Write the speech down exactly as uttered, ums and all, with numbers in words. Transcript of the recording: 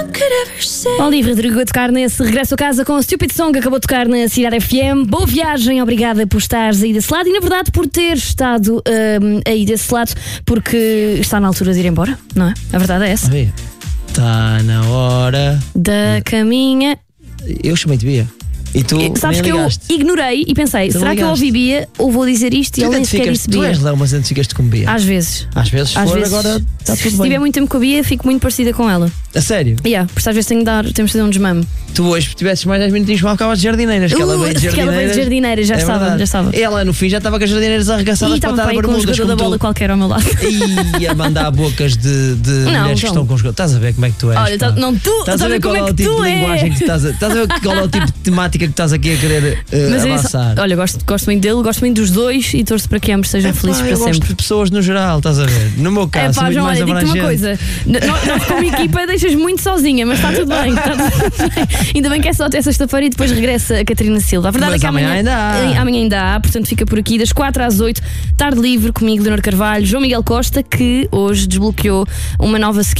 Olivia Rodrigo a tocar nesse regresso a casa com a Stupid Song, acabou de tocar na Cidade F M. Boa viagem, obrigada por estares aí desse lado e, na verdade, por ter estado um, aí desse lado, porque está na altura de ir embora, não é? A verdade é essa. Está na hora da caminha. Eu chamei-te Bia. E tu sabes nem que ligaste. Eu ignorei e pensei, Tu será que eu ouvi Bia ou vou dizer isto e ele nem sequer disse Bia? Tu és Léo, mas identificas-te com Bia? Às vezes. Às vezes, Às for, vezes agora está tudo se bem. tiver muito tempo com a Bia, fico muito parecida com ela. A sério? Yeah, por isso às vezes tenho de dar, temos de fazer um desmame. Tu hoje, se tivesses mais dez minutinhos, mal acabas de jardineiras. Que ela Uh, veio de que ela jardineiras. veio de jardineiras, já É estava, verdade. já estava. Ela no fim já estava com as jardineiras arregaçadas E para estava estar para aí com um bermudas jogador da como bola tu. qualquer ao meu lado. E a mandar bocas de, de Não, mulheres que João. estão com os jogadores. Estás a ver como é que tu és? Olha, pá? tá, não, tu, Estás a ver qual como é é o que tipo tu de é? linguagem que tu estás a. Estás a ver qual é o tipo de temática que estás aqui a querer uh, Mas é isso, avançar? olha, gosto, gosto muito dele, gosto muito dos dois e torço para que ambos sejam É, felizes pá, para eu gosto sempre. de pessoas no geral, estás a ver? No meu É caso, sou pá, muito João, mais olha, digo-te uma abrangente. coisa. N- Nós, nós como equipa deixas muito sozinha, mas está tudo bem. Está tudo bem. Ainda bem que é só até sexta-feira e depois regressa a Catarina Silva. A verdade Mas é que amanhã amanhã ainda há. eh, amanhã ainda há, portanto fica por aqui das quatro às oito, tarde livre comigo, Leonor Carvalho, João Miguel Costa, que hoje desbloqueou uma nova